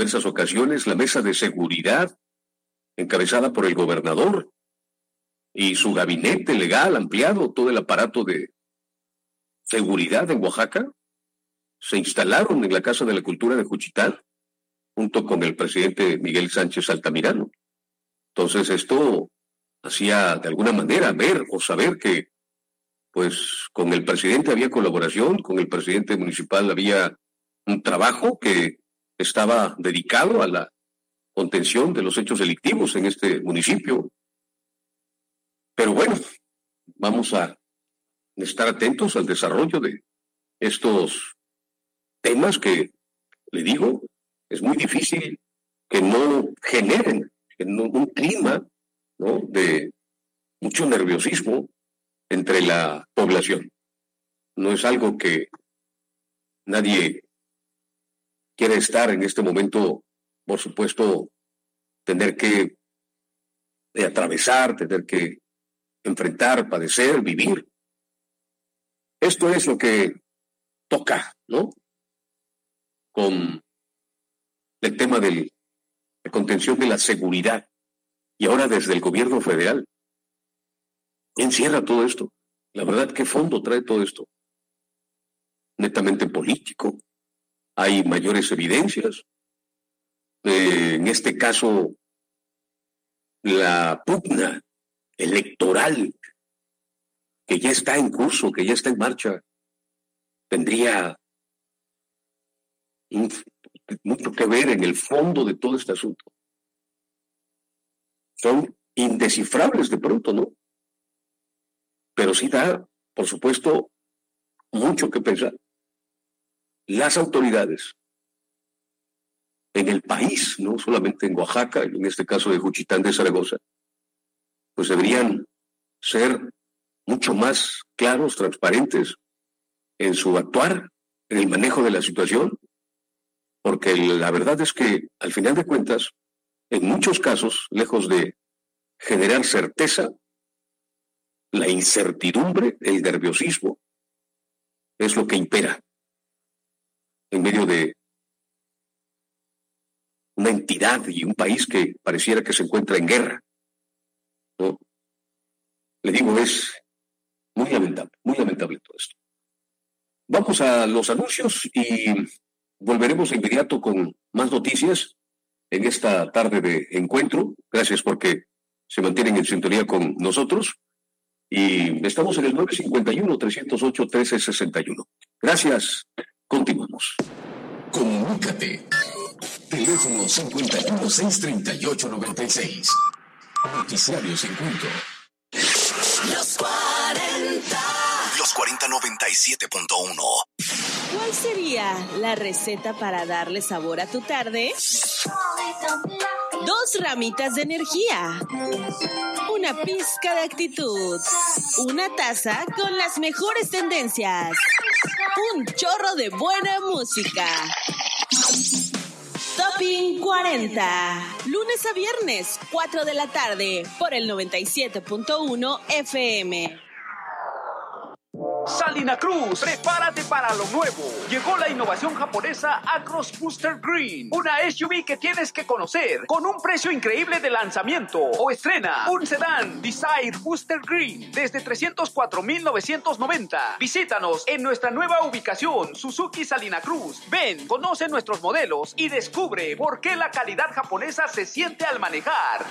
diversas ocasiones la mesa de seguridad encabezada por el gobernador y su gabinete legal ampliado, todo el aparato de seguridad en Oaxaca, se instalaron en la Casa de la Cultura de Juchitán, junto con el presidente Miguel Sánchez Altamirano. Entonces esto hacía de alguna manera ver o saber que pues con el presidente había colaboración, con el presidente municipal había un trabajo que estaba dedicado a la contención de los hechos delictivos en este municipio. Pero bueno, vamos a estar atentos al desarrollo de estos temas que, le digo, es muy difícil que no generen un clima, ¿no?, de mucho nerviosismo entre la población. No es algo que nadie quiere estar en este momento, por supuesto, tener que atravesar, tener que enfrentar, padecer, vivir. Esto es lo que toca, ¿no?, con el tema de contención de la seguridad. Y ahora desde el gobierno federal, ¿qué encierra todo esto? La verdad, ¿qué fondo trae todo esto? Netamente político. Hay mayores evidencias. En este caso, la pugna electoral que ya está en curso, que ya está en marcha, tendría mucho que ver en el fondo de todo este asunto. Son indescifrables de pronto, ¿no? Pero sí da, por supuesto, mucho que pensar. Las autoridades en el país, no solamente en Oaxaca, en este caso de Juchitán de Zaragoza, pues deberían ser mucho más claros, transparentes en su actuar, en el manejo de la situación, porque la verdad es que, al final de cuentas, en muchos casos, lejos de generar certeza, la incertidumbre, el nerviosismo, es lo que impera en medio de una entidad y un país que pareciera que se encuentra en guerra, ¿no? Le digo, es muy lamentable todo esto. Vamos a los anuncios y volveremos de inmediato con más noticias en esta tarde de encuentro. Gracias porque se mantienen en sintonía con nosotros. Y estamos en el 951-308-1361. Gracias. Continuamos. Comunícate. Teléfono 51-638-96. Noticiarios Encuentro. Los 40. Los 40-97.1. ¿Cuál sería la receta para darle sabor a tu tarde? 2 ramitas de energía, una pizca de actitud, una taza con las mejores tendencias, un chorro de buena música. Topping 40, lunes a viernes, 4 de la tarde, por el 97.1 FM. Salina Cruz, prepárate para lo nuevo. Llegó la innovación japonesa Acros Booster Green, una SUV que tienes que conocer con un precio increíble de lanzamiento. O estrena un sedán Desire Booster Green desde $304,990. Visítanos en nuestra nueva ubicación, Suzuki Salina Cruz. Ven, conoce nuestros modelos y descubre por qué la calidad japonesa se siente al manejar.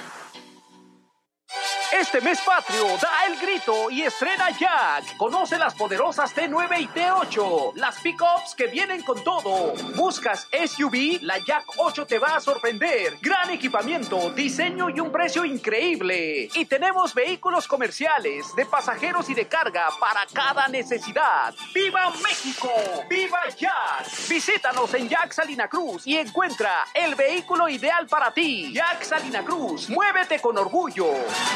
Este mes patrio, da el grito y estrena Jack. Conoce las poderosas T9 y T8, las pickups que vienen con todo. ¿Buscas SUV? La Jack 8 te va a sorprender. Gran equipamiento, diseño y un precio increíble. Y tenemos vehículos comerciales, de pasajeros y de carga para cada necesidad. ¡Viva México! ¡Viva Jack! Visítanos en Jack Salina Cruz y encuentra el vehículo ideal para ti. Jack Salina Cruz, muévete con orgullo.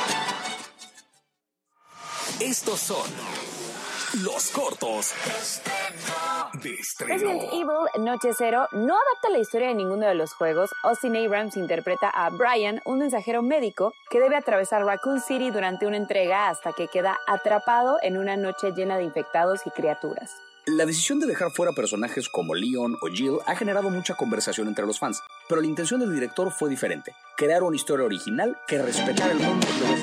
Estos son los cortos de estreno. Resident Evil Noche Cero no adapta la historia de ninguno de los juegos. Austin Abrams interpreta a Brian, un mensajero médico que debe atravesar Raccoon City durante una entrega hasta que queda atrapado en una noche llena de infectados y criaturas. La decisión de dejar fuera personajes como Leon o Jill ha generado mucha conversación entre los fans, pero la intención del director fue diferente: crear una historia original que respetara el mundo de los